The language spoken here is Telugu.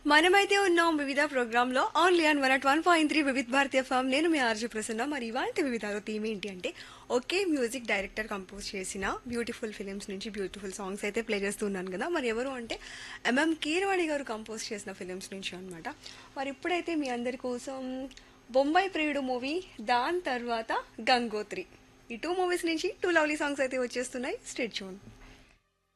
మనమైతే ఉన్నాం వివిధ ప్రోగ్రామ్ లో ఓన్లీ ఆన్ 101.3 వివిధ భారతీయ ఫామ్. నేను మీ ఆర్జే ప్రసన్న. మరి ఇవాళ వివిధలో థీమ్ ఏంటి అంటే ఒకే మ్యూజిక్ డైరెక్టర్ కంపోజ్ చేసిన బ్యూటిఫుల్ ఫిలిమ్స్ నుంచి బ్యూటిఫుల్ సాంగ్స్ అయితే ప్లే చేస్తున్నాను కదా. మరి ఎవరు అంటే కీరవాణి గారు కంపోజ్ చేసిన ఫిలిమ్స్ నుంచి అనమాట. మరి ఇప్పుడైతే మీ అందరి కోసం బొంబాయి ప్రియుడు మూవీ, దాని తర్వాత గంగోత్రి, ఈ టూ మూవీస్ నుంచి టూ లవ్లీ సాంగ్స్ అయితే వచ్చేస్తున్నాయి. స్టేట్ చూడండి.